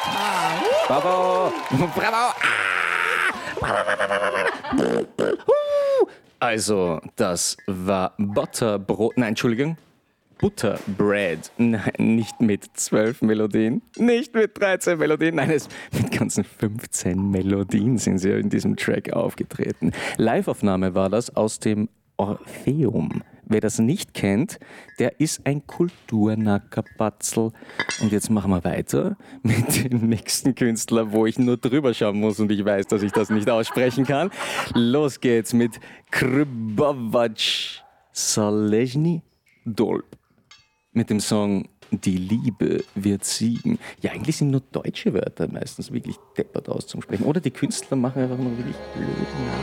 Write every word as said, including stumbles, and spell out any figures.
Bravo! Bravo! Also, das war Butterbrot. Nein, Entschuldigung. Butterbread. Nein, nicht mit zwölf Melodien, nicht mit dreizehn Melodien, nein, es, mit ganzen fünfzehn Melodien sind sie in diesem Track aufgetreten. Live-Aufnahme war das aus dem Orpheum. Wer das nicht kennt, der ist ein Kulturnackerpatzel. Und jetzt machen wir weiter mit dem nächsten Künstler, wo ich nur drüber schauen muss und ich weiß, dass ich das nicht aussprechen kann. Los geht's mit Krbovac Salezhny Dolb. Mit dem Song Die Liebe wird siegen. Ja, eigentlich sind nur deutsche Wörter meistens wirklich deppert auszusprechen. Oder die Künstler machen einfach nur wirklich blöde Namen.